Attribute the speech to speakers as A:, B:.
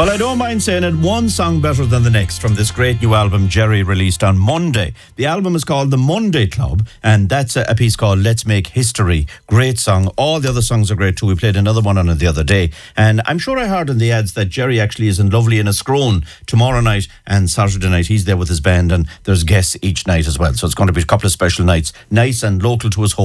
A: Well, I don't mind saying it, one song better than the next from this great new album Jerry released on Monday. The album is called The Monday Club, and that's a piece called Let's Make History. Great song. All the other songs are great too. We played another one on it the other day. And I'm sure I heard in the ads that Jerry actually is in Lovely in Scrone tomorrow night and Saturday night. He's there with his band, and there's guests each night as well. So it's going to be a couple of special nights. Nice and local to his home.